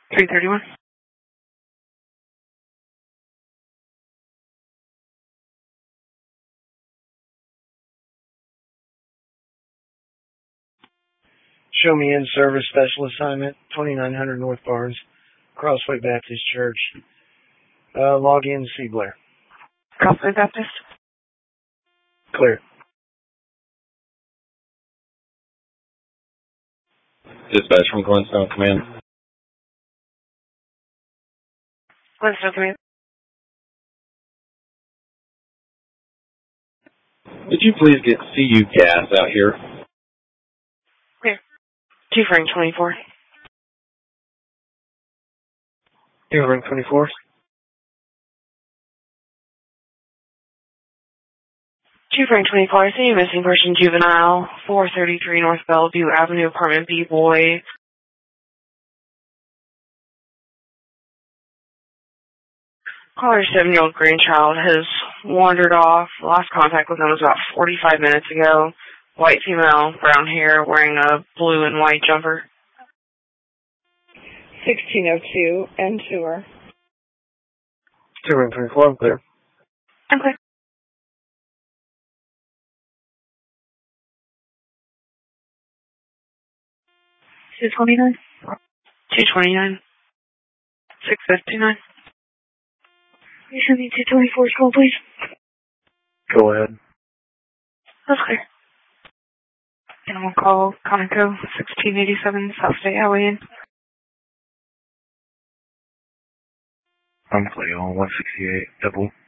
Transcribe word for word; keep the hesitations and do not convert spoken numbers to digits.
three thirty-one. Show me in service special assignment, twenty-nine hundred North Barnes, Crossway Baptist Church. Uh, log in, see Blair. Crossway Baptist. Clear. Dispatch from Glenstone Command. Glenstone Command. Would you please get C U gas out here? Clear. Two Frank twenty-four. Two Frank twenty-four. Two Frank twenty-four. I see a missing person, juvenile, four thirty-three North Bellevue Avenue, apartment B, boy. Caller's seven-year-old grandchild has wandered off. Last contact with him was about forty-five minutes ago. White female, brown hair, wearing a blue and white jumper. sixteen oh two, and tour. Two Frank twenty-four, I'm clear. I'm clear. two twenty-nine. two twenty-nine. six fifty-nine. You send me two twenty-four's call, please. Go ahead. That's clear. And we'll call Conoco, sixteen eighty-seven South State Highway in. I'm clear on one sixty-eight, double.